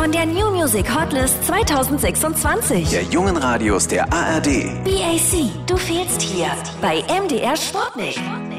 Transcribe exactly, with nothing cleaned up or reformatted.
von der New Music Hotlist zwanzig sechsundzwanzig. Der jungen Radios der A R D. B A C, du fehlst hier bei M D R Sportnick.